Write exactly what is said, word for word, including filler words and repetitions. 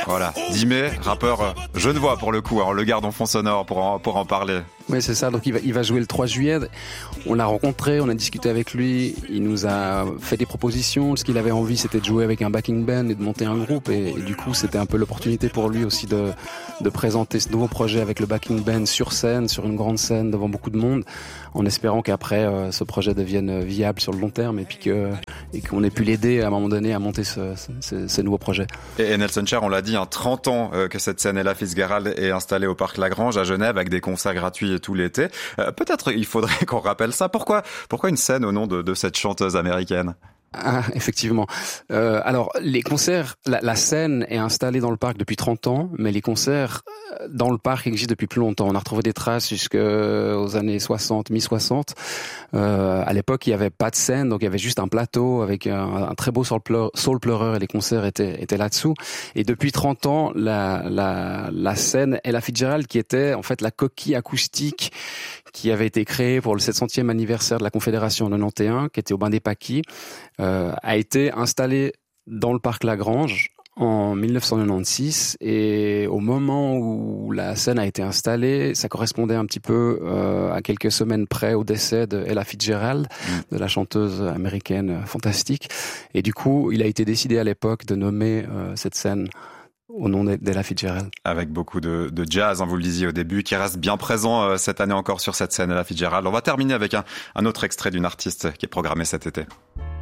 Voilà, dix mai, rappeur genevois pour le coup, hein, on le garde en fond sonore pour en, pour en parler. Oui, c'est ça. Donc il va, il va jouer le trois juillet. On l'a rencontré, on a discuté avec lui. Il nous a fait des propositions. Ce qu'il avait envie, c'était de jouer avec un backing band et de monter un groupe. Et, et du coup, c'était un peu l'opportunité pour lui aussi de, de présenter ce nouveau projet avec le backing band sur scène, sur une grande scène devant beaucoup de monde, en espérant qu'après euh, ce projet devienne viable sur le long terme et puis que et qu'on ait pu l'aider à un moment donné à monter ce, ce, ce nouveau projet. Et, et Nelson Cher, on l'a dit, hein, trente ans euh, que cette scène Ella Fitzgerald est installée au Parc Lagrange à Genève avec des concerts gratuits tout l'été. Euh, peut-être il faudrait qu'on rappelle ça. Pourquoi, pourquoi une scène au nom de, de cette chanteuse américaine ? Ah, effectivement. Euh, alors, les concerts, la, la scène est installée dans le parc depuis trente ans, mais les concerts dans le parc existent depuis plus longtemps. On a retrouvé des traces jusqu'aux années soixante, mi-soixante. Euh, à l'époque, il n'y avait pas de scène, donc il y avait juste un plateau avec un, un très beau soul, pleur, soul pleureur et les concerts étaient, étaient là-dessous. Et depuis trente ans, la, la, la scène Ella Fitzgerald, qui était en fait la coquille acoustique qui avait été créée pour le sept centième anniversaire de la Confédération en quatre-vingt-onze, qui était au Bain des Paquis, euh, a été installée dans le parc Lagrange en dix-neuf cent quatre-vingt-seize, et au moment où la scène a été installée, ça correspondait un petit peu euh, à quelques semaines près au décès de Ella Fitzgerald, mmh. de la chanteuse américaine fantastique. Et du coup, il a été décidé à l'époque de nommer euh, cette scène au nom d'Ella Fitzgerald. Avec beaucoup de, de jazz, hein, vous le disiez au début, qui reste bien présent euh, cette année encore sur cette scène Ella Fitzgerald. On va terminer avec un, un autre extrait d'une artiste qui est programmée cet été.